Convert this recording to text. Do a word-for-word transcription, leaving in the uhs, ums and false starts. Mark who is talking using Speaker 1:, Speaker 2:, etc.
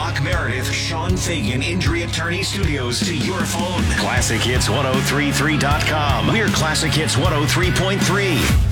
Speaker 1: Locke Meredith, Sean Fagan Injury Attorney Studios to your phone. Classic Hits ten thirty-three dot com. We're Classic Hits one oh three point three.